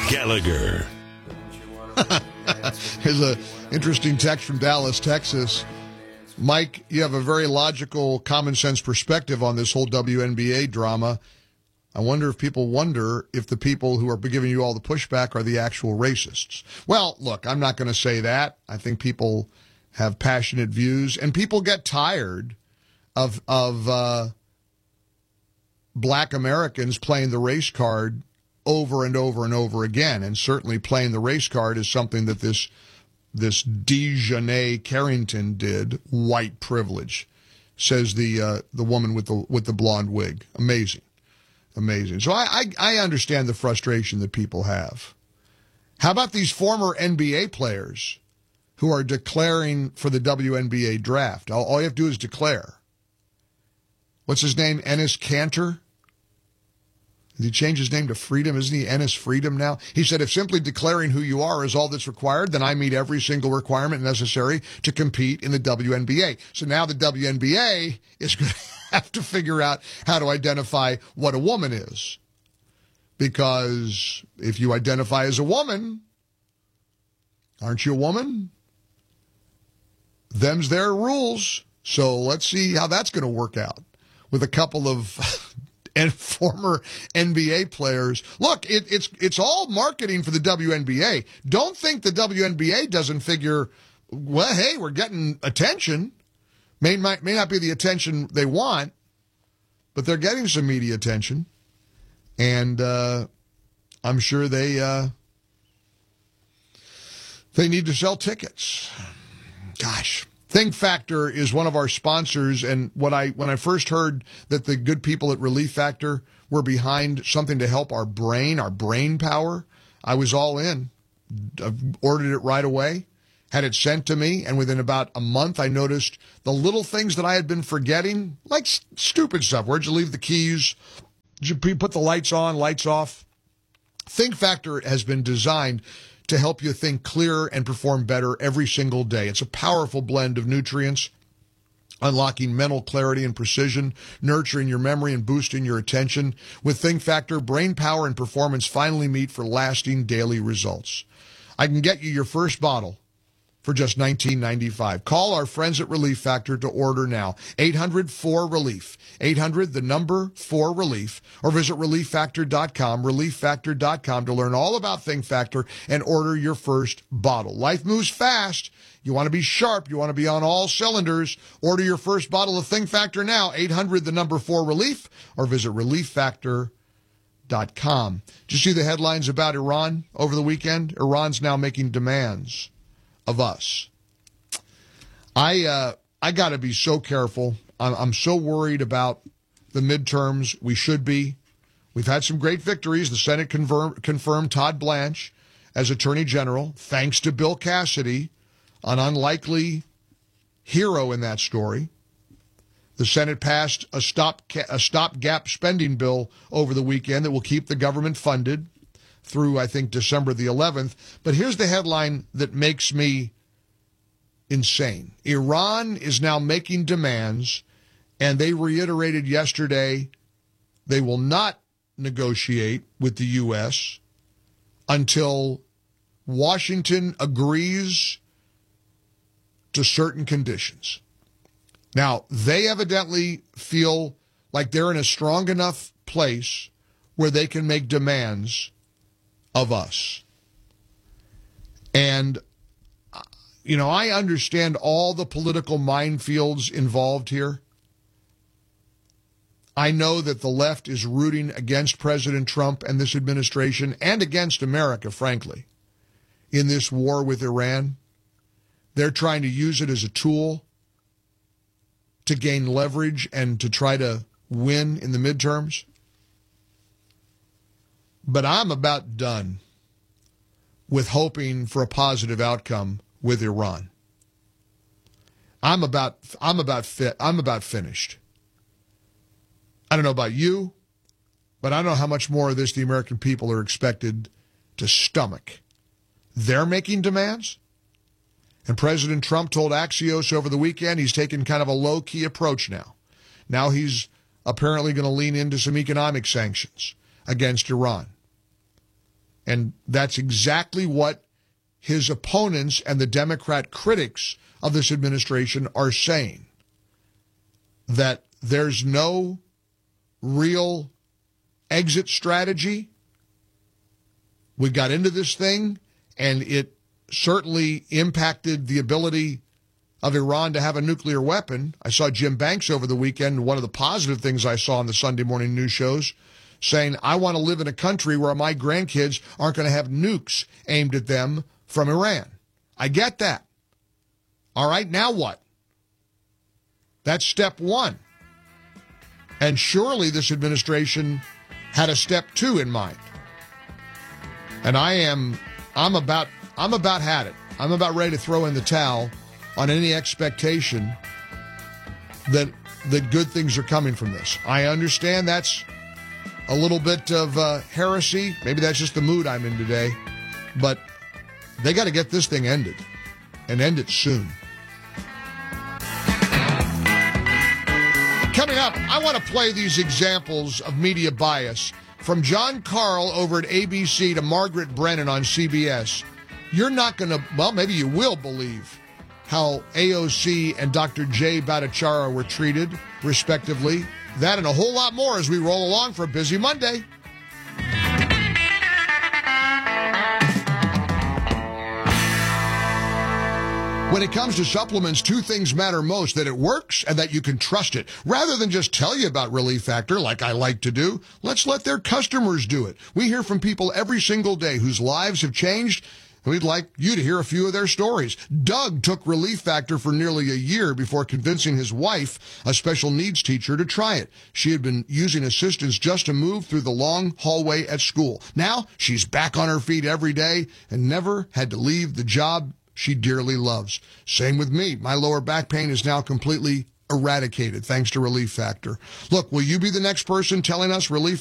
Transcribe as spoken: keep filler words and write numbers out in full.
Gallagher. Here's an interesting text from Dallas, Texas. Mike, you have a very logical, common sense perspective on this whole W N B A drama. I wonder if people wonder if the people who are giving you all the pushback are the actual racists. Well, look, I'm not going to say that. I think people have passionate views, and people get tired of of uh, black Americans playing the race card over and over and over again. And certainly playing the race card is something that this this Dejanay Carrington did. White privilege, says the uh, the woman with the with the blonde wig. Amazing. Amazing. So I, I, I understand the frustration that people have. How about these former N B A players who are declaring for the W N B A draft? All, all you have to do is declare. What's his name? Enes Kanter? Did he change his name to Freedom? Isn't he Enes Freedom now? He said, if simply declaring who you are is all that's required, then I meet every single requirement necessary to compete in the W N B A. So now the W N B A is going to have to figure out how to identify what a woman is. Because if you identify as a woman, aren't you a woman? Them's their rules. So let's see how that's going to work out with a couple of and former N B A players. Look, it, it's it's all marketing for the W N B A. Don't think the W N B A doesn't figure, well, hey, we're getting attention. May, might, may not be the attention they want, but they're getting some media attention. And uh, I'm sure they uh, they need to sell tickets. Gosh. Think Factor is one of our sponsors, and what I when I first heard that the good people at Relief Factor were behind something to help our brain, our brain power, I was all in. I ordered it right away, had it sent to me, and within about a month I noticed the little things that I had been forgetting, like st- stupid stuff. Where'd you leave the keys? Did you put the lights on, lights off? Think Factor has been designed to help you think clearer and perform better every single day. It's a powerful blend of nutrients, unlocking mental clarity and precision, nurturing your memory and boosting your attention. With Think Factor, brain power and performance finally meet for lasting daily results. I can get you your first bottle for just nineteen ninety-five. Call our friends at Relief Factor to order now. eight hundred four relief. eight hundred, the number four relief. Or visit relief factor dot com, relief factor dot com to learn all about Think Factor and order your first bottle. Life moves fast. You want to be sharp. You want to be on all cylinders. Order your first bottle of Think Factor now. eight hundred, the number four relief. Or visit relief factor dot com. Did you see the headlines about Iran over the weekend? Iran's now making demands of us. I uh, I got to be so careful. I'm, I'm so worried about the midterms. We should be. We've had some great victories. The Senate confirm, confirmed Todd Blanche as Attorney General, thanks to Bill Cassidy, an unlikely hero in that story. The Senate passed a stop a stopgap spending bill over the weekend that will keep the government funded through, I think, December the eleventh. But here's the headline that makes me insane. Iran is now making demands, and they reiterated yesterday they will not negotiate with the U S until Washington agrees to certain conditions. Now, they evidently feel like they're in a strong enough place where they can make demands of us. And, you know, I understand all the political minefields involved here. I know that the left is rooting against President Trump and this administration and against America, frankly, in this war with Iran. They're trying to use it as a tool to gain leverage and to try to win in the midterms. But I'm about done with hoping for a positive outcome with Iran. I'm about I'm about fit I'm about finished. I don't know about you, but I don't know how much more of this the American people are expected to stomach. They're making demands. And President Trump told Axios over the weekend he's taken kind of a low-key approach now. Now he's apparently going to lean into some economic sanctions against Iran. And that's exactly what his opponents and the Democrat critics of this administration are saying, that there's no real exit strategy. We got into this thing, and it certainly impacted the ability of Iran to have a nuclear weapon. I saw Jim Banks over the weekend, one of the positive things I saw on the Sunday morning news shows, saying, I want to live in a country where my grandkids aren't going to have nukes aimed at them from Iran. I get that. All right, now what? That's step one. And surely this administration had a step two in mind. And I am, I'm about, I'm about had it. I'm about ready to throw in the towel on any expectation that that good things are coming from this. I understand that's a little bit of uh, heresy. Maybe that's just the mood I'm in today. But they got to get this thing ended, and end it soon. Coming up, I want to play these examples of media bias, from John Carl over at A B C to Margaret Brennan on C B S. You're not going to, well, maybe you will believe how A O C and Doctor Jay Bhattacharya were treated, respectively. That and a whole lot more as we roll along for a busy Monday. When it comes to supplements, two things matter most: that it works and that you can trust it. Rather than just tell you about Relief Factor, like I like to do, let's let their customers do it. We hear from people every single day whose lives have changed, and we'd like you to hear a few of their stories. Doug took Relief Factor for nearly a year before convincing his wife, a special needs teacher, to try it. She had been using assistance just to move through the long hallway at school. Now she's back on her feet every day and never had to leave the job she dearly loves. Same with me. My lower back pain is now completely eradicated thanks to Relief Factor. Look, will you be the next person telling us Relief